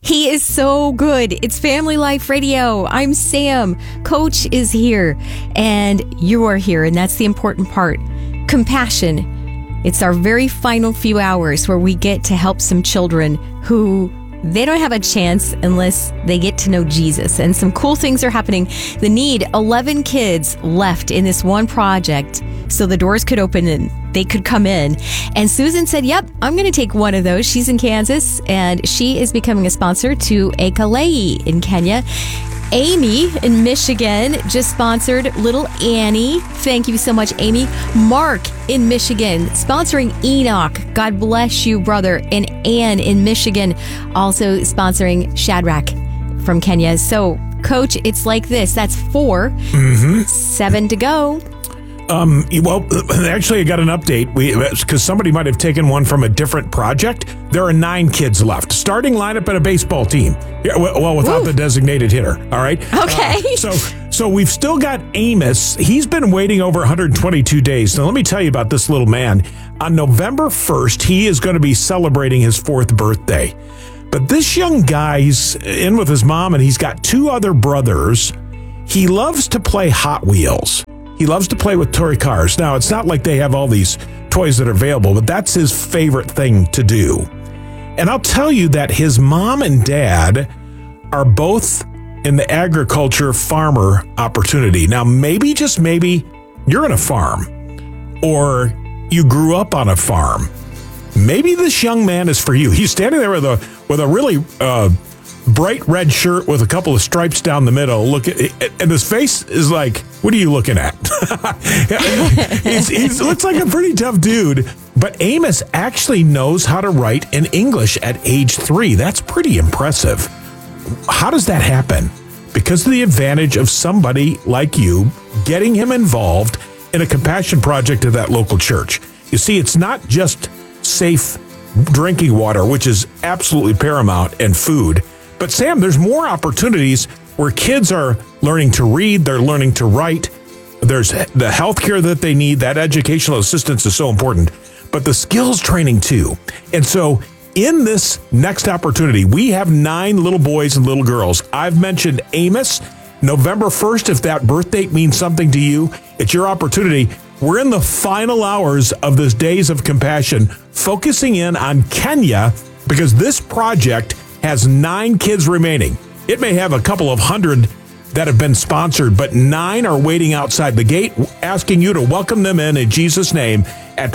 He is so good. It's Family Life Radio. I'm Sam. Coach is here, and you are here, and that's the important part. Compassion. It's our very final few hours where we get to help some children who they don't have a chance unless they get to know Jesus. And some cool things are happening. The need, 11 kids left in this one project so the doors could open and they could come in. And Susan said, yep, I'm going to take one of those. She's in Kansas, and she is becoming a sponsor to Ekalei in Kenya. Amy in Michigan just sponsored little Annie. Thank you so much, Amy. Mark in Michigan sponsoring Enoch. God bless you, brother. And Ann in Michigan also sponsoring Shadrach from Kenya. So, Coach, it's like this. That's 4. 7 to go. Well, actually, I got an update because somebody might have taken one from a different project. There are 9 kids left. Starting lineup at a baseball team. Yeah, well, without the designated hitter. All right. Okay. So we've still got Amos. He's been waiting over 122 days. Now, let me tell you about this little man. On November 1st, he is going to be celebrating his 4th birthday. But this young guy's in with his mom, and he's got 2 other brothers. He loves to play Hot Wheels. He loves to play with toy cars. Now, it's not like they have all these toys that are available, but that's his favorite thing to do. And I'll tell you that his mom and dad are both in the agriculture farmer opportunity. Now, maybe, just maybe, you're in a farm or you grew up on a farm. Maybe this young man is for you. He's standing there with a really bright red shirt with a couple of stripes down the middle. And his face is like, what are you looking at? He looks like a pretty tough dude. But Amos actually knows how to write in English at age 3. That's pretty impressive. How does that happen? Because of the advantage of somebody like you getting him involved in a compassion project at that local church. You see, it's not just safe drinking water, which is absolutely paramount, and food. But Sam, there's more opportunities where kids are learning to read, they're learning to write. There's the healthcare that they need. That educational assistance is so important, but the skills training too. And so in this next opportunity, we have 9 little boys and little girls. I've mentioned Amos. November 1st, if that birth date means something to you, it's your opportunity. We're in the final hours of this Days of Compassion, focusing in on Kenya, because this project has 9 kids remaining. It may have a couple of hundred that have been sponsored, but 9 are waiting outside the gate, asking you to welcome them in Jesus' name at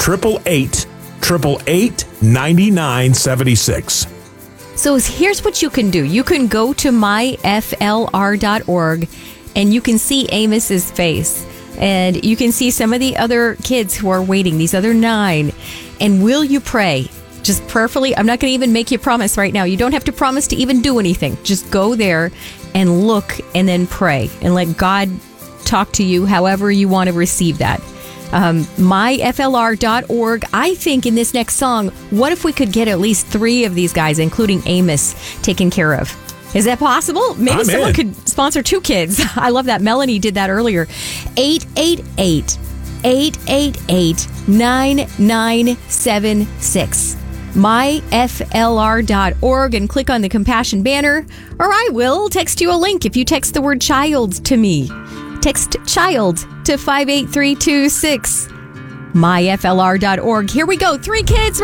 888-888-9976. So here's what you can do. You can go to myflr.org, and you can see Amos's face. And you can see some of the other kids who are waiting, these other 9. And will you pray? Just prayerfully. I'm not going to even make you promise right now. You don't have to promise to even do anything. Just go there and look and then pray and let God talk to you however you want to receive that. Myflr.org. I think in this next song, what if we could get at least 3 of these guys, including Amos, taken care of? Is that possible? Maybe someone could sponsor 2 kids. I love that. Melanie did that earlier. 888-888-9976. myflr.org, and click on the Compassion banner, or I will text you a link if you text the word child to me. Text child to 58326. myflr.org. Here we go. 3 kids right